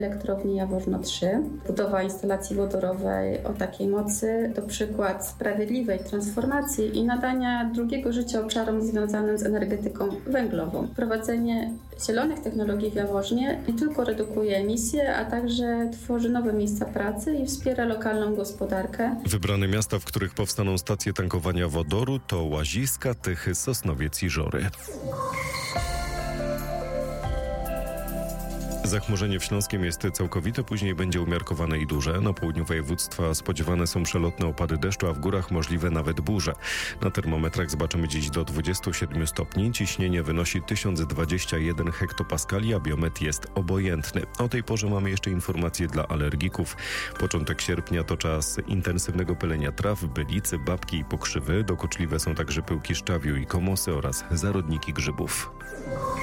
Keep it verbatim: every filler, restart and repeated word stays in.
Elektrowni Jaworzno trzy. Budowa instalacji wodorowej o takiej mocy to przykład sprawiedliwej transformacji i nadania drugiego życia obszarom związanym z energetyką węglową. Wprowadzenie zielonych technologii w Jaworznie nie tylko redukuje emisje, a także tworzy nowe miejsca pracy i wspiera lokalną gospodarkę. Wybrane miasta, w których powstaną stacje tankowania wodoru, to Łaziska, Tychy, Sosnowiec i Żory. Zachmurzenie w Śląskiem jest całkowite, później będzie umiarkowane i duże. Na południu województwa spodziewane są przelotne opady deszczu, a w górach możliwe nawet burze. Na termometrach zobaczymy dziś do dwudziestu siedmiu stopni. Ciśnienie wynosi tysiąc dwadzieścia jeden hektopaskali, a biometr jest obojętny. O tej porze mamy jeszcze informacje dla alergików. Początek sierpnia to czas intensywnego pylenia traw, bylicy, babki i pokrzywy. Dokuczliwe są także pyłki szczawiu i komosy oraz zarodniki grzybów.